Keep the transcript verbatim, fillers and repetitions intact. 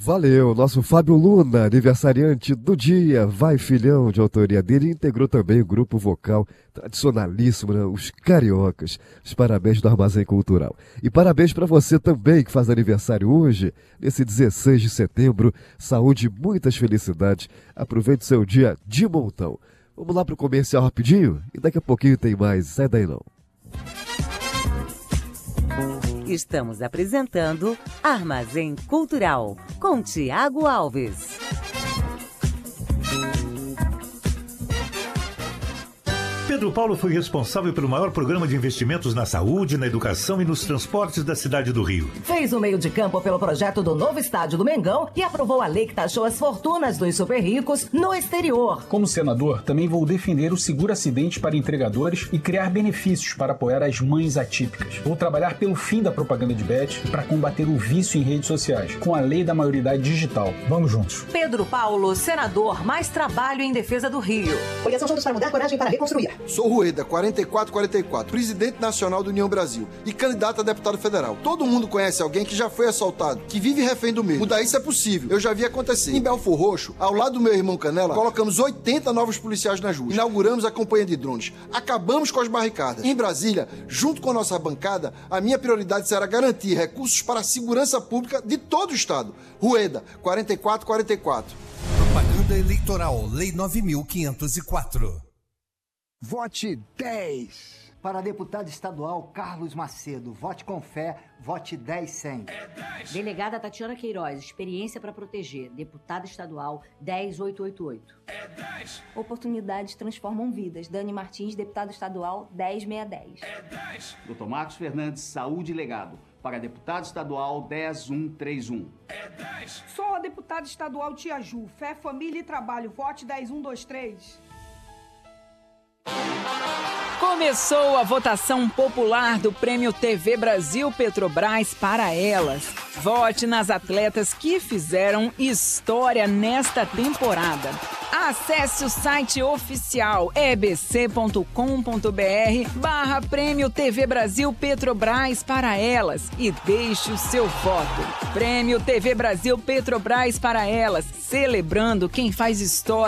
Valeu, nosso Fábio Luna, aniversariante do dia, Vai Filhão, de autoria dele, integrou também o grupo vocal tradicionalíssimo, né? Os Cariocas. Os parabéns do Armazém Cultural. E parabéns para você também, que faz aniversário hoje, nesse dezesseis de setembro. Saúde e muitas felicidades. Aproveite seu dia de montão. Vamos lá pro comercial rapidinho? E daqui a pouquinho tem mais. Sai daí não. Estamos apresentando Armazém Cultural, com Tiago Alves. Pedro Paulo foi responsável pelo maior programa de investimentos na saúde, na educação e nos transportes da cidade do Rio. Fez o meio de campo pelo projeto do novo estádio do Mengão e aprovou a lei que taxou as fortunas dos super ricos no exterior. Como senador, também vou defender o seguro acidente para entregadores e criar benefícios para apoiar as mães atípicas. Vou trabalhar pelo fim da propaganda de bet e para combater o vício em redes sociais, com a lei da maioridade digital. Vamos juntos. Pedro Paulo, senador, mais trabalho em defesa do Rio. Coligação Juntos para Mudar, coragem para reconstruir. Sou Rueda, quarenta e quatro quarenta e quatro, presidente nacional do União Brasil e candidato a deputado federal. Todo mundo conhece alguém que já foi assaltado, que vive refém do mesmo. Mudar isso é possível, eu já vi acontecer. Em Belfor Roxo, ao lado do meu irmão Canela, colocamos oitenta novos policiais nas ruas. Inauguramos a campanha de drones. Acabamos com as barricadas. Em Brasília, junto com a nossa bancada, a minha prioridade será garantir recursos para a segurança pública de todo o estado. Rueda, quarenta e quatro quarenta e quatro. Propaganda eleitoral, Lei nove mil quinhentos e quatro. Vote dez para deputado estadual Carlos Macedo. Vote com fé, vote dez cem. É dez. Delegada Tatiana Queiroz, experiência para proteger. Deputada estadual dez mil oitocentos e oitenta e oito. É dez. Oportunidades transformam vidas. Dani Martins, deputado estadual dez mil seiscentos e dez. É dez. doutor Marcos Fernandes, saúde e legado. Para deputado estadual dez mil cento e trinta e um. É dez. Sou a deputada estadual Tia Ju. Fé, família e trabalho. Vote dez mil cento e vinte e três. Começou a votação popular do Prêmio T V Brasil Petrobras para elas. Vote nas atletas que fizeram história nesta temporada. Acesse o site oficial ebc.com.br barra Prêmio T V Brasil Petrobras para elas e deixe o seu voto. Prêmio T V Brasil Petrobras para elas, celebrando quem faz história.